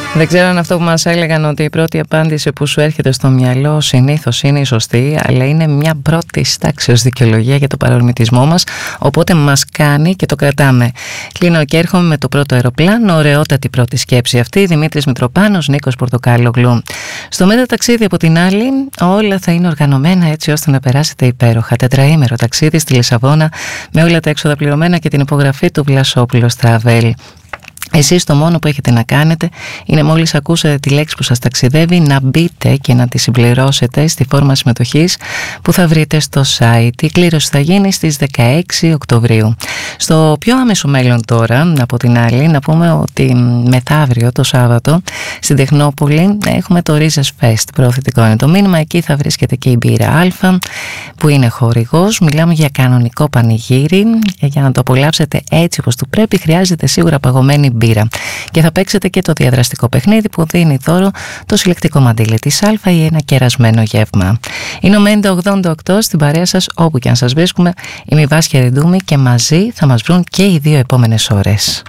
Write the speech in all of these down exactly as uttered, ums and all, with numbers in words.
Δεν ξέρω αν αυτό που μας έλεγαν ότι η πρώτη απάντηση που σου έρχεται στο μυαλό συνήθως είναι η σωστή, αλλά είναι μια πρώτη τάξεως δικαιολογία για το παρορμητισμό μας, οπότε μας κάνει και το κρατάμε. Κλείνω και έρχομαι με το πρώτο αεροπλάνο, ωραιότατη πρώτη σκέψη αυτή, Δημήτρης Μητροπάνος, Νίκος Πορτοκάλογλου. Στο μεταταξίδι από την άλλη, όλα θα είναι οργανωμένα έτσι ώστε να περάσετε υπέροχα. Τετραήμερο ταξίδι στη Λισαβόνα με όλα τα έξοδα πληρωμένα και την υπογραφή του Βλασόπουλος Travel. Εσείς το μόνο που έχετε να κάνετε είναι μόλις ακούσετε τη λέξη που σας ταξιδεύει να μπείτε και να τη συμπληρώσετε στη φόρμα συμμετοχής που θα βρείτε στο site. Η κλήρωση θα γίνει στις δεκαέξι Οκτωβρίου. Στο πιο άμεσο μέλλον τώρα, από την άλλη, να πούμε ότι μεθαύριο το Σάββατο στην Τεχνόπολη έχουμε το Rizes Fest. Προωθητικό είναι το μήνυμα. Εκεί θα βρίσκεται και η μπύρα Α που είναι χορηγός. Μιλάμε για κανονικό πανηγύρι. Για να το απολαύσετε έτσι όπως του πρέπει χρειάζεται σίγουρα παγωμένη μπύρα. Και θα παίξετε και το διαδραστικό παιχνίδι που δίνει δώρο το συλλεκτικό μαντίλι της Α ή ένα κερασμένο γεύμα. Είναι ο Μέντα ογδόντα οκτώ στην παρέα σας όπου και αν σας βρίσκουμε. Είμαι η Βάσια Ρεντούμη και μαζί θα μας βρουν και οι δύο επόμενες ώρες.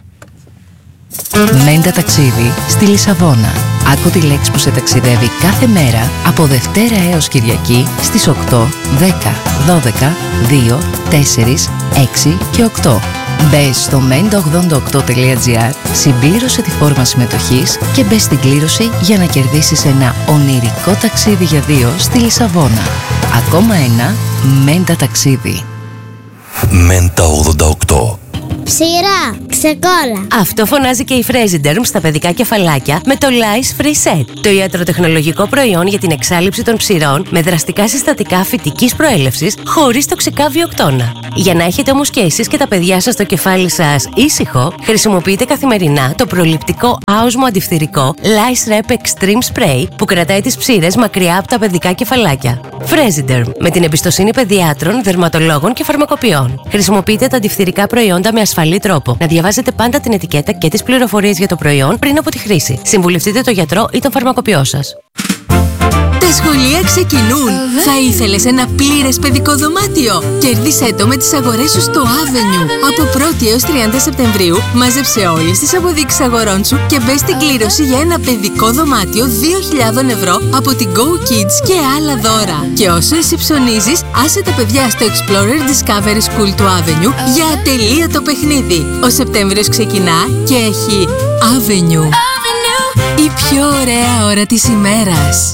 Μέντα ταξίδι στη Λισαβόνα. Άκου τη λέξη που σε ταξιδεύει κάθε μέρα από Δευτέρα έως Κυριακή στις οκτώ, δέκα, δώδεκα, δύο, τέσσερα, έξι και οκτώ. Μπες στο μέντα ογδόντα οκτώ τελεία τζι άρ, συμπλήρωσε τη φόρμα συμμετοχής και μπες στην κλήρωση για να κερδίσεις ένα ονειρικό ταξίδι για δύο στη Λισαβόνα. Ακόμα ένα Μέντα ταξίδι. Μέντα ογδόντα οκτώ. Ψηρά, ξεκόλα. Αυτό φωνάζει και η Fresiderm στα παιδικά κεφαλάκια με το Lice Free Set. Το ιατροτεχνολογικό προϊόν για την εξάλειψη των ψηρών με δραστικά συστατικά φυτικής προέλευσης χωρίς τοξικά βιοκτώνα. Για να έχετε όμως και εσείς και τα παιδιά σας το κεφάλι σας ήσυχο, χρησιμοποιείτε καθημερινά το προληπτικό άοσμο αντιφθυρικό Lice Rep Extreme Spray που κρατάει τις ψήρες μακριά από τα παιδικά κεφαλάκια. Fresiderm, με την εμπιστοσύνη παιδιάτρων, δερματολόγων και φαρμακοποιών. Χρησιμοποιείτε τα αντιφθυρικά προϊόντα με ασφαλή τρόπο. Να διαβάζετε πάντα την ετικέτα και τις πληροφορίες για το προϊόν πριν από τη χρήση. Συμβουλευτείτε τον γιατρό ή τον φαρμακοποιό σας. Τα σχολεία ξεκινούν. Θα ήθελες ένα πλήρες παιδικό δωμάτιο? Κέρδισέ το με τις αγορές σου στο Avenue. Από πρώτη έως τριάντα Σεπτεμβρίου μάζεψε όλες τις αποδείξεις αγορών σου και μπες στην κλήρωση για ένα παιδικό δωμάτιο δύο χιλιάδες ευρώ από την Go Kids και άλλα δώρα. Και όσο εσύ ψωνίζεις, άσε τα παιδιά στο Explorer Discovery School του Avenue για ατελείωτο παιχνίδι. Ο Σεπτέμβριος ξεκινά και έχει Avenue. Η πιο ωραία ώρα της ημέρας.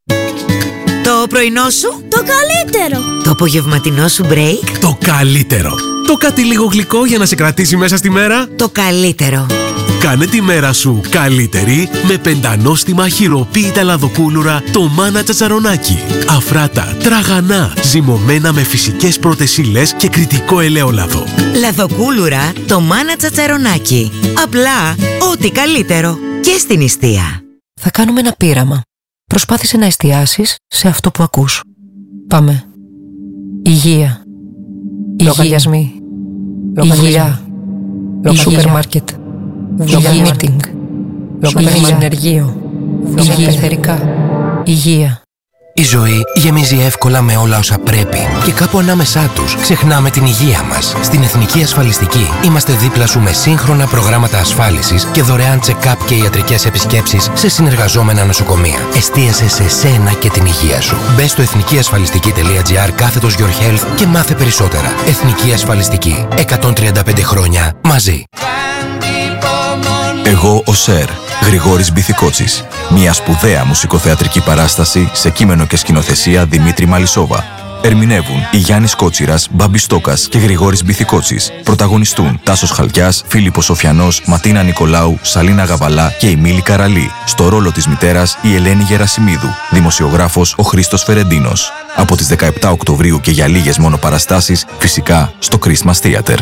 Το πρωινό σου, Το καλύτερο. το απογευματινό σου break, Το καλύτερο. Το κάτι λίγο γλυκό για να σε κρατήσει μέσα στη μέρα. το καλύτερο. Κάνε τη μέρα σου καλύτερη με πεντανόστιμα χειροποίητα λαδοκούλουρα το Μάνα Τσατσαρονάκι. Αφράτα, τραγανά, ζυμωμένα με φυσικές πρώτες ύλες και κριτικό ελαιόλαδο. Λαδοκούλουρα, το Μάνα Τσατσαρονάκι. Απλά, ό,τι καλύτερο. Και στην νηστεία. Θα κάνουμε ένα πείραμα. Προσπάθησε να εστιάσεις σε αυτό που ακούς. Πάμε. Υγεία. Λογαριασμοί. Υγεία. Σούπερ μάρκετ. Μίτινγκ. Συνεργείο. Περιφερικά. Υγεία. Η ζωή γεμίζει εύκολα με όλα όσα πρέπει και κάπου ανάμεσά τους ξεχνάμε την υγεία μας. Στην Εθνική Ασφαλιστική είμαστε δίπλα σου με σύγχρονα προγράμματα ασφάλισης και δωρεάν check-up και ιατρικές επισκέψεις σε συνεργαζόμενα νοσοκομεία. Εστίασε σε σένα και την υγεία σου. Μπες στο εθνικιασφαλιστική τελεία τζι άρ κάθετος Your Health και μάθε περισσότερα. Εθνική Ασφαλιστική. εκατόν τριάντα πέντε χρόνια μαζί. Εγώ ο Σερ, Γρηγόρης Μπιθικότσης. Μια σπουδαία μουσικοθεατρική παράσταση σε κείμενο και σκηνοθεσία Δημήτρη Μαλισσόβα. Ερμηνεύουν η Γιάννης Κότσιρας, Μπάμπης Στόκας και Γρηγόρης Μπιθικότσης. Πρωταγωνιστούν Τάσος Χαλκιάς, Φίλιππος Σοφιανός, Ματίνα Νικολάου, Σαλίνα Γαβαλά και η Μίλη Καραλή. Στο ρόλο της μητέρας η Ελένη Γερασιμίδου. Δημοσιογράφος ο Χρήστος Φερεντίνος. Από τις δεκαεπτά Οκτωβρίου και για λίγες μόνο παραστάσεις, φυσικά στο Christmas Theater.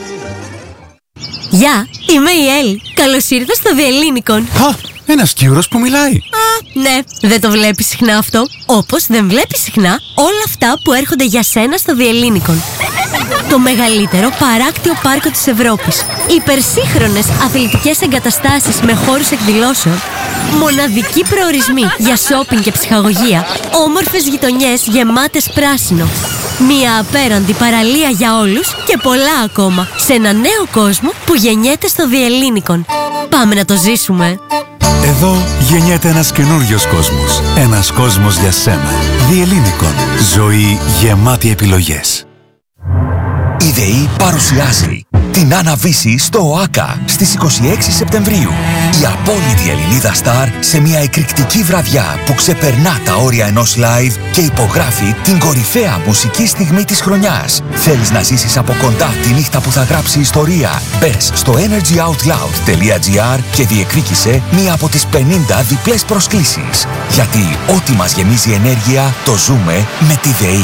Γεια, είμαι η Έλλη. Καλώς ήρθες στο Διελλήνικον. Α, ένας Κιούρος που μιλάει. Α, ναι, δεν το βλέπεις συχνά αυτό. Όπως δεν βλέπεις συχνά όλα αυτά που έρχονται για σένα στο Διελλήνικον. Το μεγαλύτερο παράκτιο πάρκο της Ευρώπης. Υπερσύγχρονες αθλητικές εγκαταστάσεις με χώρους εκδηλώσεων. Μοναδικοί προορισμοί για σόπινγκ και ψυχαγωγία. Όμορφες γειτονιές γεμάτες πράσινο. Μια απέραντη παραλία για όλους και πολλά ακόμα. Σε ένα νέο κόσμο που γεννιέται στο Διελλήνικον. Πάμε να το ζήσουμε. Εδώ γεννιέται ένας καινούριος κόσμος. Ένας κόσμος για σένα. Διελλήνικον. Ζωή γεμάτη επιλογές. Η ΔΕΗ παρουσιάζει την Άννα-Βύση στο ΟΑΚΑ στις είκοσι έξι Σεπτεμβρίου. Η απόλυτη Ελληνίδα στάρ σε μια εκρηκτική βραδιά που ξεπερνά τα όρια ενός live και υπογράφει την κορυφαία μουσική στιγμή της χρονιάς. Θέλεις να ζήσεις από κοντά τη νύχτα που θα γράψει ιστορία? Μπες στο energyoutloud.gr και διεκδίκησε μία από τις πενήντα διπλές προσκλήσεις. Γιατί ό,τι μας γεμίζει ενέργεια το ζούμε με τη ΔΕΗ.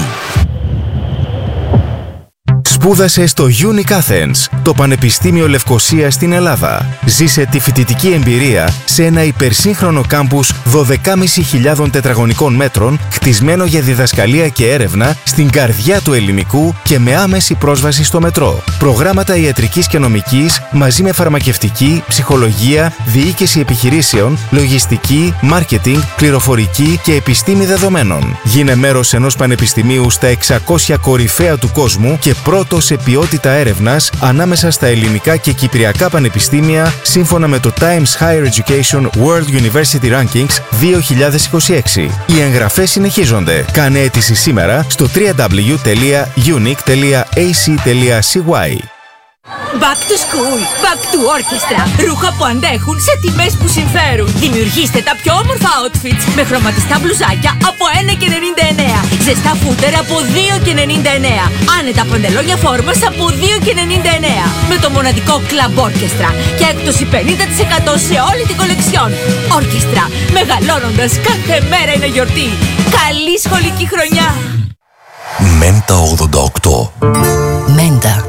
Σπούδασε στο Unic Athens, το Πανεπιστήμιο Λευκωσίας στην Ελλάδα. Ζήσε τη φοιτητική εμπειρία σε ένα υπερσύγχρονο κάμπους δώδεκάμισι χιλιάδων τετραγωνικών μέτρων, χτισμένο για διδασκαλία και έρευνα στην καρδιά του ελληνικού και με άμεση πρόσβαση στο μετρό. Προγράμματα ιατρικής και νομικής μαζί με φαρμακευτική, ψυχολογία, διοίκηση επιχειρήσεων, λογιστική, μάρκετινγκ, πληροφορική και επιστήμη δεδομένων. Γίνε μέρος ενός πανεπιστημίου στα εξακόσια κορυφαία του κόσμου και πρώτο σε ποιότητα έρευνας ανάμεσα στα ελληνικά και κυπριακά πανεπιστήμια σύμφωνα με το Times Higher Education World University Rankings δύο χιλιάδες είκοσι έξι. Οι εγγραφές συνεχίζονται. Κάνε αίτηση σήμερα στο double-u double-u double-u τελεία unic τελεία a c τελεία c y. Back to school, back to orchestra. Ρούχα που αντέχουν σε τιμές που συμφέρουν. Δημιουργήστε τα πιο όμορφα outfits με χρωματιστά μπλουζάκια από ένα και ενενήντα εννέα. Ζεστά φούτερ από δύο και ενενήντα εννέα. Άνετα παντελόνια φόρμας από δύο και ενενήντα εννέα. Με το μοναδικό Club Orchestra και έκπτωση πενήντα τοις εκατό σε όλη την κολεξιόν. Orchestra, μεγαλώνοντας κάθε μέρα είναι γιορτή. Καλή σχολική χρονιά. Μέντα ογδόντα οκτώ. Μέντα.